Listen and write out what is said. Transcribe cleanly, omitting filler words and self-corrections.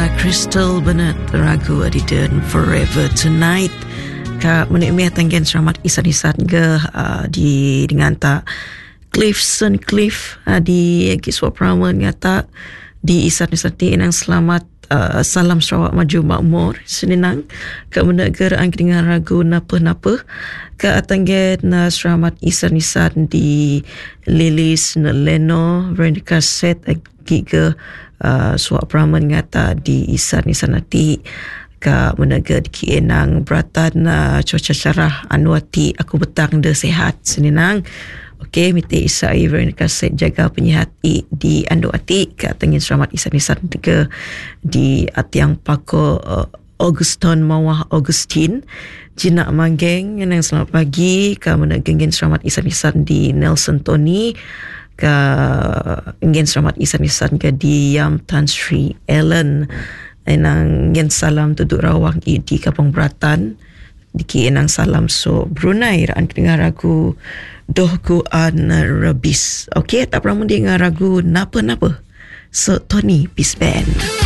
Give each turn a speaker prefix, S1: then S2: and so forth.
S1: Crystal Bennett ragu Adidan Forever Tonight ka menikmati tanggen selamat isan-isan ke di dengan tak Cliff di Kiswa Praman ngata di isan-isan di inang selamat salam Sarawak maju makmur seninang ka menegeraan dengan ragu napa-napa ka tanggen selamat isan-isan di Lilis Leno Veronica Set giga suak praman ngata di isan-isan nanti ka menaga di kienang beratan cuaca cerah anuati aku betang de sehat seninang. Okey, miti isai Veronica Set jaga penyihat di ando ati ka tengin selamat isan-isan tiga di atiang pako Augustin Mawah Augustin Jinak Manggeng yang selamat pagi ka menagengin selamat isan-isan di Nelson Tony ka ingin selamat isan-isan ke di Yam Tan Sri Ellen enang ingin salam tuduk rawang di Kapong Beratan di enang salam so Brunei raan dengar ragu dohku an rabis. Okey, tak pernah mendengar ragu napa-napa so Tony Peace Band.